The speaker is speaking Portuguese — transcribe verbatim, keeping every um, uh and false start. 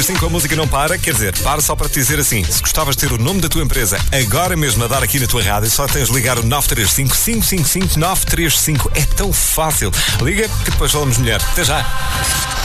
assim que a música não para, quer dizer, para só para te dizer assim, se gostavas de ter o nome da tua empresa agora mesmo a dar aqui na tua rádio, só tens de ligar o nove três cinco, cinco cinco cinco, nove três cinco. É tão fácil. Liga que depois falamos melhor. Até já.